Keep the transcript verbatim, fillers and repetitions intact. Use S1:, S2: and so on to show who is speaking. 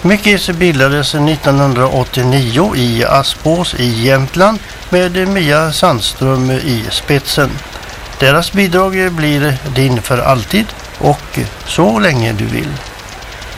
S1: Mykes bildades nittonhundraåttionio i Aspås i Jämtland med Mia Sandström i spetsen. Deras bidrag blir Din för alltid och Så länge du vill.